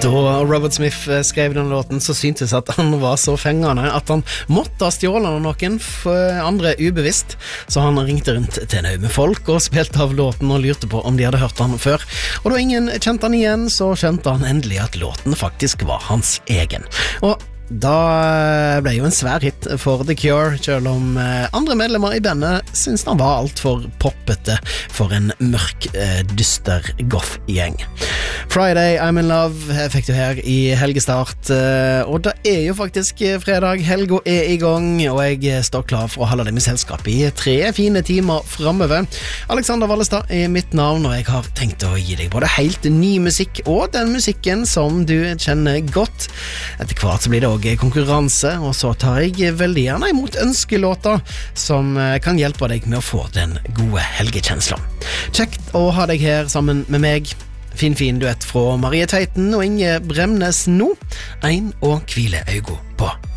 Da Robert Smith skrev den låten så syntes at han var så fengende at han måtte stjåle noen andre ubevisst, så han ringte rundt til en haug med folk og spilte av låten og lurte på om de hadde hørt han før. Og da ingen kjente han igjen, så skjønte han endelig at låten faktisk var hans egen. Og da ble jo en svær hit for The Cure, selv om andre medlemmer i bandet syntes han var alt for poppete for en mørk, dyster goth-gjeng. Friday, I'm in Love fikk du her i helgestart, og det jo faktisk fredag, helga i gang, og jeg står klar for å holde deg med selskap i 3 fine timer fremover. Alexander Wallestad mitt navn, og jeg har tenkt å gi deg både helt ny musikk og den musikken som du kjenner godt. Etter hvert så blir det også konkurranse, og så tar jeg veldig gjerne imot ønskelåter som kan hjelpe deg med å få den gode helgekjenslen. Kjekt å ha deg her sammen med meg. Fin duett fra Marie Tveiten og Inge Bremnes nå. Ein og hvile øyne på.